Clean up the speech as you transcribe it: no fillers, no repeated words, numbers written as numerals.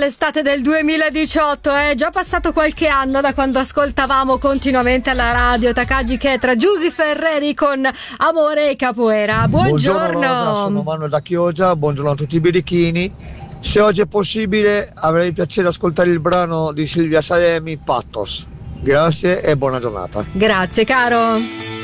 l'estate del 2018, è già passato qualche anno da quando ascoltavamo continuamente alla radio Takagi Ketra, Giusy Ferreri con Amore e Capoeira. Buongiorno Rosa, sono Manuel da Chioggia, buongiorno a tutti i birichini. Se oggi è possibile avrei piacere di ascoltare il brano di Silvia Salemi, Pathos. Grazie e buona giornata. Grazie caro.